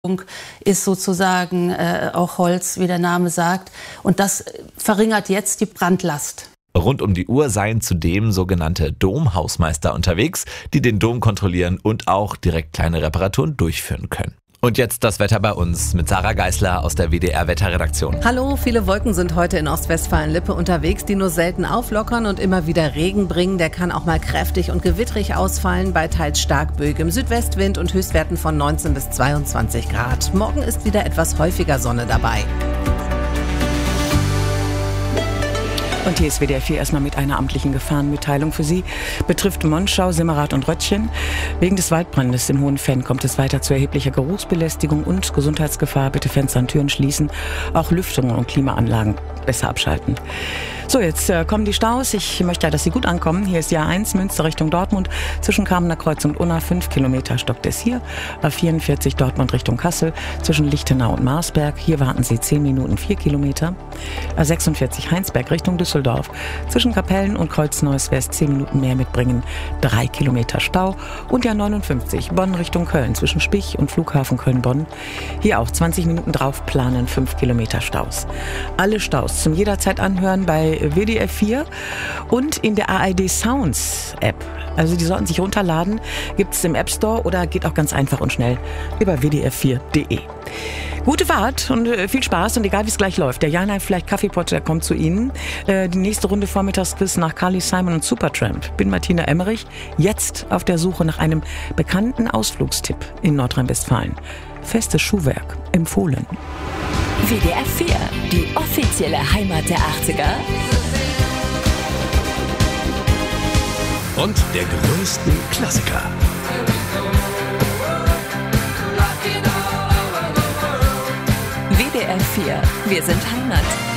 ist sozusagen auch Holz, wie der Name sagt. Und das verringert jetzt die Brandlast. Rund um die Uhr seien zudem sogenannte Domhausmeister unterwegs, die den Dom kontrollieren und auch direkt kleine Reparaturen durchführen können. Und jetzt das Wetter bei uns mit Sarah Geisler aus der WDR-Wetterredaktion. Hallo, viele Wolken sind heute in Ostwestfalen-Lippe unterwegs, die nur selten auflockern und immer wieder Regen bringen. Der kann auch mal kräftig und gewittrig ausfallen bei teils starkböigem Südwestwind und Höchstwerten von 19 bis 22 Grad. Morgen ist wieder etwas häufiger Sonne dabei. Und hier ist WDR 4 erstmal mit einer amtlichen Gefahrenmitteilung für Sie. Betrifft Monschau, Simmerath und Röttchen. Wegen des Waldbrandes im Hohenfenn kommt es weiter zu erheblicher Geruchsbelästigung und Gesundheitsgefahr. Bitte Fenster und Türen schließen. Auch Lüftungen und Klimaanlagen besser abschalten. So, jetzt kommen die Staus. Ich möchte ja, dass Sie gut ankommen. Hier ist die A1 Münster Richtung Dortmund. Zwischen Kamener Kreuz und Unna 5 Kilometer stockt es hier. A44 Dortmund Richtung Kassel. Zwischen Lichtenau und Marsberg. Hier warten Sie 10 Minuten 4 Kilometer. A46 Heinsberg Richtung Düsseldorf. Zwischen Kapellen und Kreuzneuss West 10 Minuten mehr mitbringen. 3 Kilometer Stau. Und der 59 Bonn Richtung Köln. Zwischen Spich und Flughafen Köln-Bonn. Hier auch 20 Minuten drauf planen 5 Kilometer Staus. Alle Staus zum jederzeit anhören bei WDR 4 und in der ARD Sounds App. Also die sollten sich runterladen, gibt es im App Store oder geht auch ganz einfach und schnell über wdr4.de. Gute Fahrt und viel Spaß und egal wie es gleich läuft. Der Jana vielleicht Kaffeepot, der kommt zu Ihnen. Die nächste Runde Vormittagsquiz nach Carly Simon und Supertramp. Bin Martina Emmerich, jetzt auf der Suche nach einem bekannten Ausflugstipp in Nordrhein-Westfalen. Festes Schuhwerk empfohlen. WDR 4, die offizielle Heimat der 80er. Und der größten Klassiker. WDR 4, wir sind Heimat.